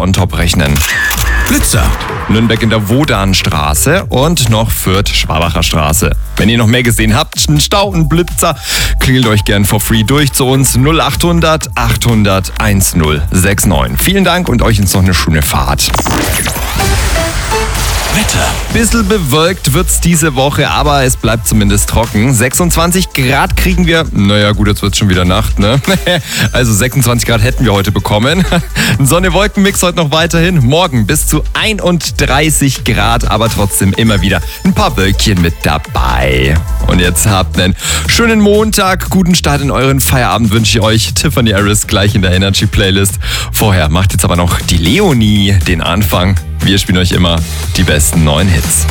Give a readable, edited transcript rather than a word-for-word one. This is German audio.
on top rechnen. Blitzer. Nürnberg in der Wodanstraße und noch Fürth Schwabacher Straße. Wenn ihr noch mehr gesehen habt, einen Stau, einen Blitzer, klingelt euch gern for free durch zu uns 0800 800 1069. Vielen Dank und euch jetzt noch eine schöne Fahrt. Wetter. Bisschen bewölkt wird's diese Woche, aber es bleibt zumindest trocken. 26 Grad kriegen wir. Naja gut, jetzt wird's schon wieder Nacht, ne? Also 26 Grad hätten wir heute bekommen. Ein Sonne-Wolken-Mix heute noch weiterhin. Morgen bis zu 31 Grad, aber trotzdem immer wieder ein paar Wölkchen mit dabei. Und jetzt habt einen schönen Montag, guten Start in euren Feierabend wünsche ich euch. Tiffany Harris gleich in der Energy Playlist. Vorher macht jetzt aber noch die Leonie den Anfang. Wir spielen euch immer die besten neuen Hits.